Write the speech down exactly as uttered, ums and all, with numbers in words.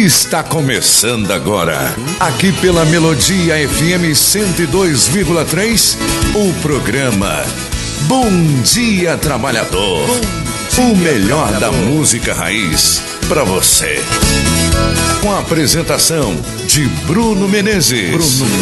Está começando agora, aqui pela Melodia F M cento e dois vírgula três, o programa Bom Dia Trabalhador. Bom dia, o melhor trabalhador da música raiz para você. Com a apresentação de Bruno Menezes. Bruno